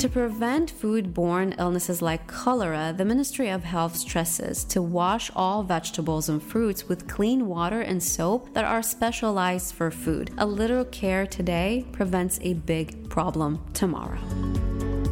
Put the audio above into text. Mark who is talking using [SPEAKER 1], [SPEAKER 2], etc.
[SPEAKER 1] To prevent food-borne illnesses like cholera, the Ministry of Health stresses to wash all vegetables and fruits with clean water and soap that are specialized for food. A little care today prevents a big problem tomorrow.